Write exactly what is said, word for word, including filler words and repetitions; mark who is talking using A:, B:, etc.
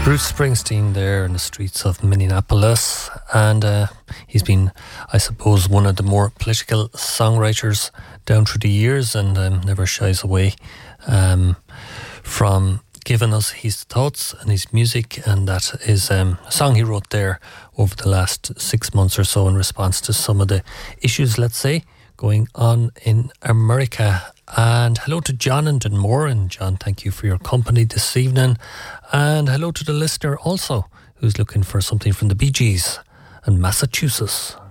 A: Bruce Springsteen there in the streets of Minneapolis, and uh, he's been, I suppose, one of the more political songwriters down through the years, and um, never shies away um, from giving us his thoughts and his music. And that is um, a song he wrote there over the last six months or so in response to some of the issues, let's say, going on in America. And hello to John and Dunmore. And John, thank you for your company this evening. And hello to the listener also, who's looking for something from the Bee Gees and Massachusetts.